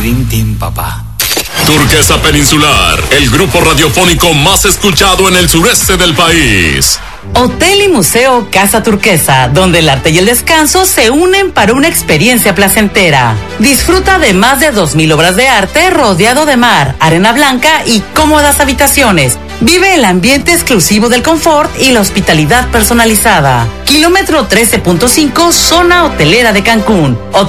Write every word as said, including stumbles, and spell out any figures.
Dream Team, papá. Turquesa Peninsular, el grupo radiofónico más escuchado en el sureste del país. Hotel y Museo Casa Turquesa, donde el arte y el descanso se unen para una experiencia placentera. Disfruta de más de dos mil obras de arte rodeado de mar, arena blanca y cómodas habitaciones. Vive el ambiente exclusivo del confort y la hospitalidad personalizada. Kilómetro trece punto cinco, zona hotelera de Cancún. Hotel